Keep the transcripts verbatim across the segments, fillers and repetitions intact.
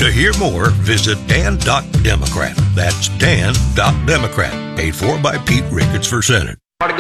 To hear more, visit Dan dot Democrat. That's Dan dot Democrat. Paid for by Pete Ricketts for Senate.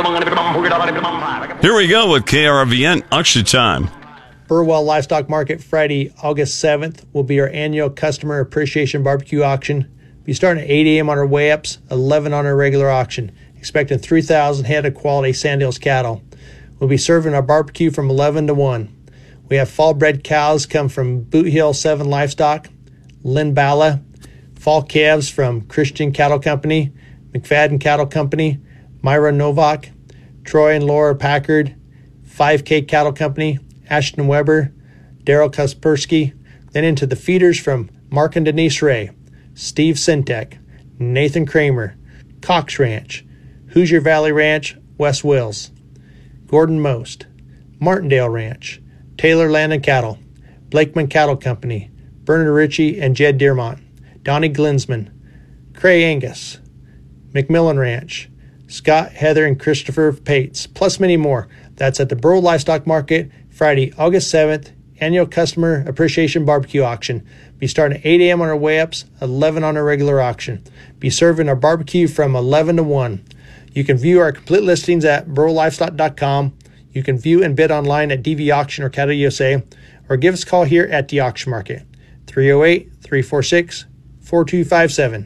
Here we go with K R V N Auction Time. Burwell Livestock Market Friday, August seventh will be our annual Customer Appreciation Barbecue Auction. Be starting at eight a.m. on our weigh-ups, eleven on our regular auction. Expecting three thousand head of quality Sandhills cattle. We'll be serving our barbecue from eleven to one. We have fall-bred cows come from Boot Hill seven Livestock, Lynn Bala, fall calves from Christian Cattle Company, McFadden Cattle Company, Myra Novak, Troy and Laura Packard, five K Cattle Company, Ashton Weber, Daryl Kaspersky, then into the feeders from Mark and Denise Ray, Steve Sintek, Nathan Kramer, Cox Ranch, Hoosier Valley Ranch, West Wills, Gordon Most, Martindale Ranch, Taylor Land and Cattle, Blakeman Cattle Company, Bernard Ritchie and Jed Dearmont, Donnie Glinsman, Cray Angus, McMillan Ranch, Scott, Heather, and Christopher Pates, plus many more. That's at the Burwell Livestock Market, Friday, August seventh, annual Customer Appreciation Barbecue Auction. Be starting at eight a.m. on our weigh-ups, eleven on our regular auction. Be serving our barbecue from eleven to one. You can view our complete listings at burwell livestock dot com. You can view and bid online at D V Auction or Cattle U S A, or give us a call here at the auction market, three oh eight, three four six, four two five seven.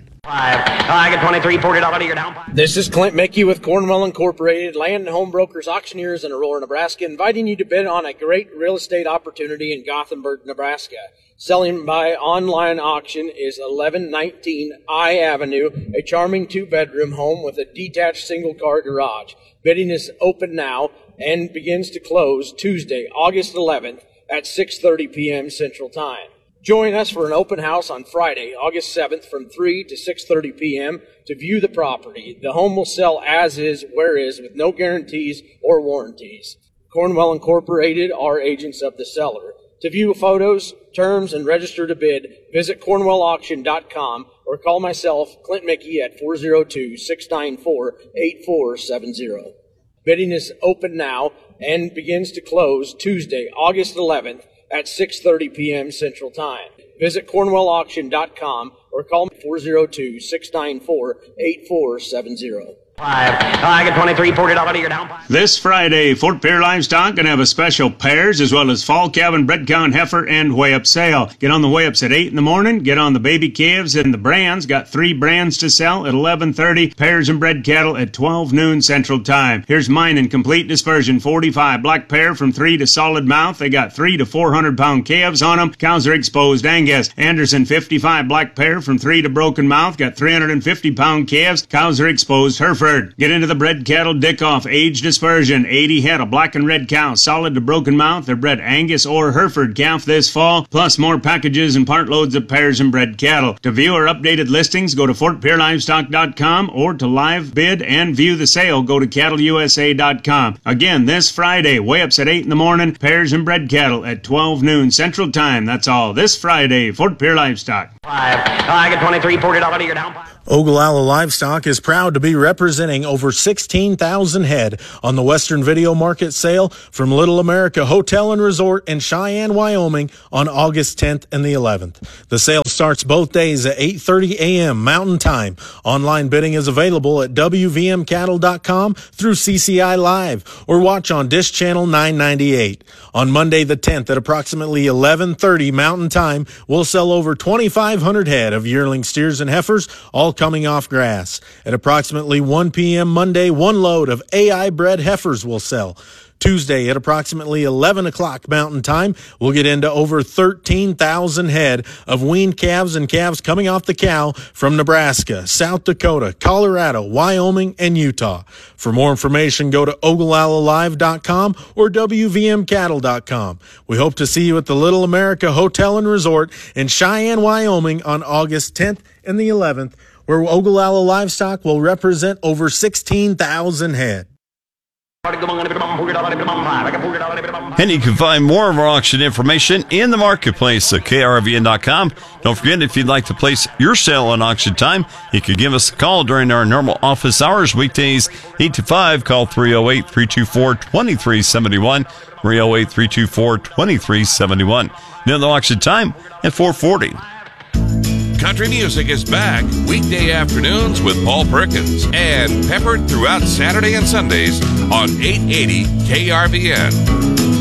I get twenty-three, forty dollars a year down. This is Clint Mickey with Cornwell Incorporated, land and home brokers, auctioneers in Aurora, Nebraska, inviting you to bid on a great real estate opportunity in Gothenburg, Nebraska. Selling by online auction is eleven nineteen I Avenue, a charming two-bedroom home with a detached single-car garage. Bidding is open now and begins to close Tuesday, August eleventh at six thirty p.m. Central Time. Join us for an open house on Friday, August seventh from three to six thirty p.m. to view the property. The home will sell as is, where is, with no guarantees or warranties. Cornwell Incorporated are agents of the seller. To view photos, terms, and register to bid, visit cornwell auction dot com or call myself, Clint Mickey, at four oh two, six nine four, eight four seven zero. Bidding is open now and begins to close Tuesday, August eleventh at six thirty p.m. Central Time. Visit cornwell auction dot com or call four oh two, six nine four, eight four seven zero. I get twenty-three, forty dollars a year down. This Friday, Fort Pierre Livestock going to have a special pairs as well as fall calf, bred cow, and heifer and weigh-up sale. Get on the weigh-ups at eight in the morning. Get on the baby calves and the brands. Got three brands to sell at eleven thirty. Pairs and bred cattle at twelve noon Central Time. Here's mine in complete dispersion. forty-five black pair from three to solid mouth. They got three to four hundred pound calves on them. Cows are exposed Angus. Anderson fifty-five black pair from three to broken mouth. Got three hundred fifty pound calves. Cows are exposed Hereford. Get into the bred cattle Dickoff age dispersion. eighty head of black and red cows, solid to broken mouth. They're bred Angus or Hereford calf this fall, plus more packages and part loads of pairs and bred cattle. To view our updated listings, go to fort pierre livestock dot com, or to live bid and view the sale, go to cattle u s a dot com. Again, this Friday, weigh-ups at eight in the morning, pairs and bred cattle at twelve noon Central Time. That's all this Friday, Fort Pierre Livestock. I get twenty-three, forty dollars a year down. Ogallala Livestock is proud to be representing over sixteen thousand head on the Western Video Market sale from Little America Hotel and Resort in Cheyenne, Wyoming on August tenth and the eleventh. The sale starts both days at eight thirty a.m. Mountain Time. Online bidding is available at w v m cattle dot com through C C I Live or watch on Dish Channel nine ninety-eight. On Monday the tenth at approximately eleven thirty Mountain Time, we'll sell over twenty-five hundred head of yearling steers and heifers, all coming off grass. At approximately one p.m. Monday, one load of A I bred heifers will sell. Tuesday at approximately eleven o'clock Mountain Time, we'll get into over thirteen thousand head of weaned calves and calves coming off the cow from Nebraska, South Dakota, Colorado, Wyoming, and Utah. For more information, go to ogallala live dot com or w v m cattle dot com. We hope to see you at the Little America Hotel and Resort in Cheyenne, Wyoming on August tenth and the eleventh, where Ogallala Livestock will represent over sixteen thousand head. And you can find more of our auction information in the marketplace at k r v n dot com. Don't forget, if you'd like to place your sale on auction time, you can give us a call during our normal office hours, weekdays eight to five. Call three oh eight, three two four, two three seven one, three oh eight, three two four, two three seven one. Then the auction time at four forty. Country music is back weekday afternoons with Paul Perkins and peppered throughout Saturday and Sundays on eight eighty K R V N.